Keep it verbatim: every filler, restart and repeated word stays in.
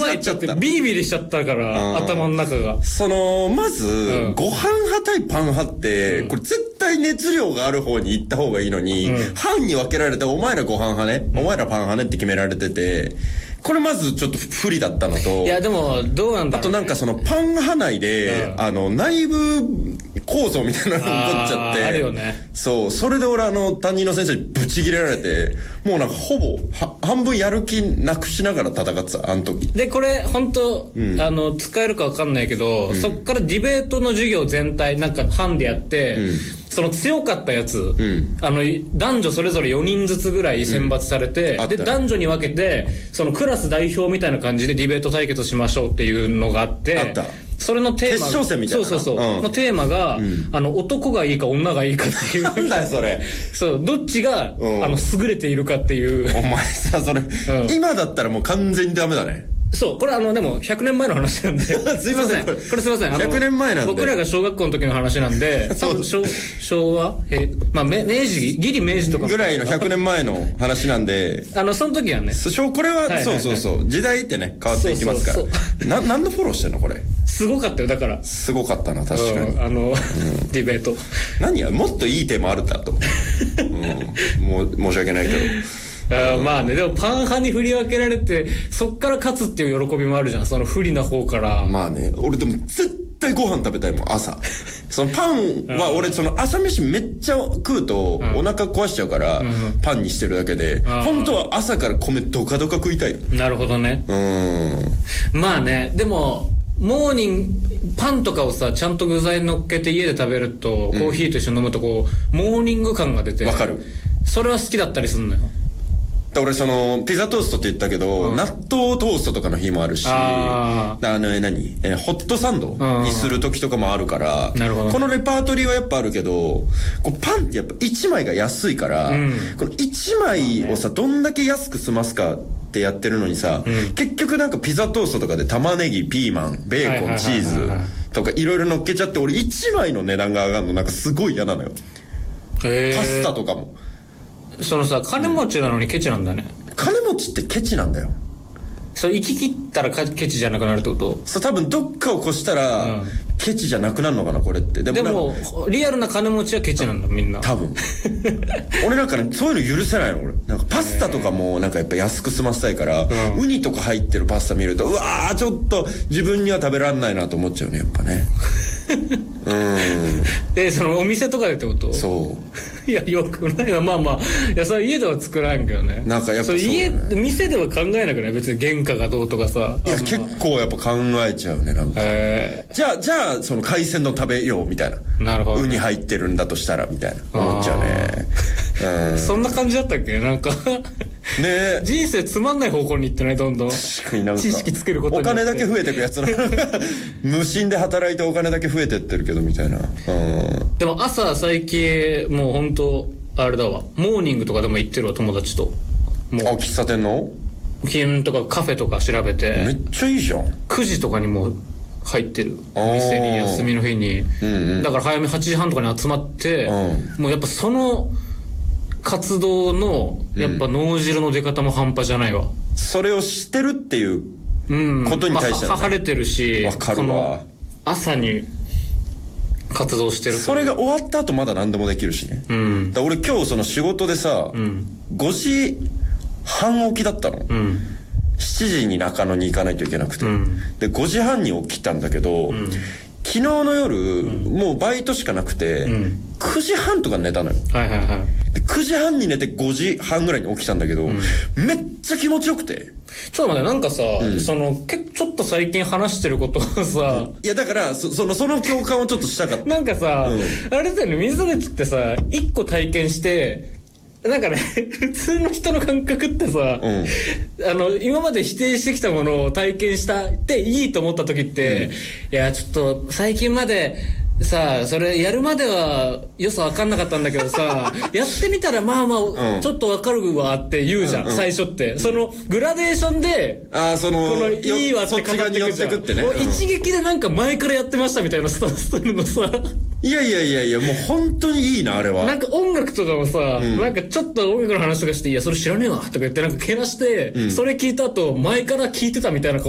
なっちゃってビリビリしちゃったから頭の中がそのまず、うん、ご飯派対パン派って、うん、これ絶対熱量がある方に行った方がいいのに、うん、班に分けられてお前らご飯派ね、うん、お前らパン派ねって決められてて、これまずちょっと不利だったのと、 いやでもどうなんだろう、ね、 あとなんかそのパン派内で、うん、あの内部構造みたいなのが起こっちゃって、 あるよね。 そうそれで俺あの担任の先生にブチ切れられて、もうなんかほぼは半分やる気なくしながら戦ってたあの時で。これ本当、うん、あの使えるか分かんないけど、うん、そっからディベートの授業全体なんか班でやって、うん、その強かったやつ、うん、あの男女それぞれよにんずつぐらい選抜されて、うん、で男女に分けてそのクラス代表みたいな感じでディベート対決しましょうっていうのがあって、 あった。 それのテーマ、 決勝戦みたいな、 そうそうそう、うん、のテーマが、うん、あの男がいいか女がいいかっていう、 なんだよそれ。 そうどっちが、うん、あの優れているかっていう。 お前さそれ、うん、今だったらもう完全にダメだね。 そうこれあのでもひゃくねんまえの話なんですいません、これすいません、あのひゃくねんまえなんで僕らが小学校の時の話なんでそう昭, 昭和えまあ明治ギリ明治とかぐらいのひゃくねんまえの話なんであのその時はねこれは、はいはいはい、そうそうそう時代ってね変わっていきますから。そうそうそうな何のフォローしてんのこれ。 すごかったよだからすごかったな確かに、 うん、あの、うん、ディベート何やもっといいテーマあるんだと、うん、もう申し訳ないけどあまあね、でもパン派に振り分けられてそっから勝つっていう喜びもあるじゃん、その不利な方から。 まあね、俺でも絶対ご飯食べたいもん朝そのパンは俺その朝飯めっちゃ食うとお腹壊しちゃうからパンにしてるだけで、本当は朝から米ドカドカ食いたい。 なるほどね。うんまあね、でもモーニングパンとかをさちゃんと具材乗っけて家で食べると、コーヒーと一緒に飲むとこうモーニング感が出て、 わかる。 それは好きだったりするのよ。 俺そのピザトーストって言ったけど、うん、納豆トーストとかの日もあるし、ああの何、えー、ホットサンドにする時とかもあるから、なるほど。このレパートリーはやっぱあるけど、こうパンってやっぱいちまいが安いから、うん、このいちまいをさどんだけ安く済ますかってやってるのにさ、うん、結局なんかピザトーストとかで玉ねぎピーマンベーコンチーズとかいろいろ乗っけちゃって、俺いちまいの値段が上がるのなんかすごい嫌なのよ。へー。パスタとかもそのさ金持ちなのにケチなんだね、 うん、金持ちってケチなんだよ。 それ行き切ったらケチじゃなくなるってこと？ そう多分どっかを越したら、うん、ケチじゃなくなるのかなこれって。 でも、でもリアルな金持ちはケチなんだみんな多分俺なんかねそういうの許せないの。俺なんかパスタとかもなんかやっぱ安く済ませたいから、うん、ウニとか入ってるパスタ見るとうわーちょっと自分には食べられないなと思っちゃうねやっぱねうんでそのお店とかでってこと？ そういやよくないな。まあまあいやそれ家では作らんけどね。 なんかやっぱそう、ね、 家店では考えなくない別に原価がどうとかさ。 いや結構やっぱ考えちゃうねなんか。へじゃあじゃあその海鮮丼食べようみたいな。なるほど、ね、ウニ入ってるんだとしたらみたいな思っちゃうね。 うん、そんな感じだったっけなんかね人生つまんない方向に行ってないどんどん。確かになんか知識つけることにお金だけ増えてくやつな無心で働いてお金だけ増えてってるけどみたいな。うんでも朝最近もう本当あれだわモーニングとかでも行ってるわ友達と。 もうあ喫茶店の金とかカフェとか調べてめっちゃいいじゃん。 くじとかにも入ってる店に休みの日に、うんうん、だから早めはちじはんとかに集まって、うん、もうやっぱその活動のやっぱ脳汁の出方も半端じゃないわ、うん、 それを知ってるっていうことに対しては、 ね、まあ、晴れてるしわかるわ朝に活動してるそれが終わった後まだ何でもできるしね、うん、だ俺今日その仕事でさ、うん、ごじはん起きだったの、うん、しちじに中野に行かないといけなくて、うん、でごじはんに起きたんだけど、うん、昨日の夜、うん、もうバイトしかなくて、うん、くじはんとか寝たのよ、はいはいはい、でくじはんに寝てごじはんぐらいに起きたんだけど、うん、めっちゃ気持ちよくて。 ちょっと待ってなんかさ、うん、そのけちょっと最近話してることをさ、 いやだからそそのその共感をちょっとしたかったなんかさ、うん、あれだよね水抜きってさ一個体験してなんかね普通の人の感覚ってさ、うん、あの今まで否定してきたものを体験したっていいと思った時って、うん、いやちょっと最近までさあそれやるまでは良さ分かんなかったんだけどさやってみたらまあまあ、うん、ちょっと分かるわって言うじゃん、うんうん、最初って、うん、そのグラデーションであそのこのいいわって語ってくじゃん、ね、もう一撃でなんか前からやってましたみたいなスタンスるのさいやいやいやいやもう本当にいいなあれは。 なんか音楽とかもさ、うん、なんかちょっと音楽の話とかしていやそれ知らねえわとか言ってなんかけなして、うん、それ聞いた後前から聞いてたみたいな